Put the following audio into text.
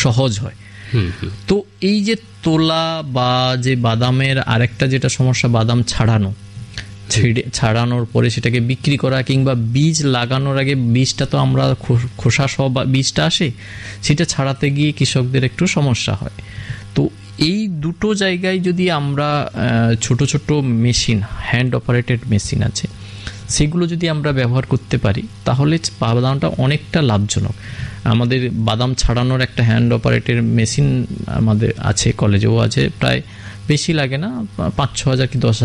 সহজ হয়। তো এই যে তোলা বা যে বাদামের আরেকটা যেটা সমস্যা, বাদাম ছাড়ানোর পরে সেটাকে বিক্রি করা কিংবা বীজ লাগানোর আগে বীজটা তো আমরা খোসা সহ বীজটা আসে, সেটা ছাড়াতে গিয়ে কৃষকদের একটু সমস্যা হয়। তো এই দুটো জায়গায় যদি আমরা ছোট ছোট মেশিন, হ্যান্ড অপারেটেড মেশিন আছে, সেগুলো যদি আমরা ব্যবহার করতে পারি তাহলে বাদামটা অনেকটা লাভজনক। আমাদের বাদাম ছাড়ানোর একটা হ্যান্ড অপারেটেড মেশিন আমাদের আছে, কলেজেও আছে, প্রায় বেশি লাগে না, ৫-৬ হাজার কি ১০,০০০